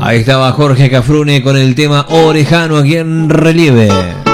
Ahí estaba Jorge Cafrune con el tema Orejano aquí en Relieve.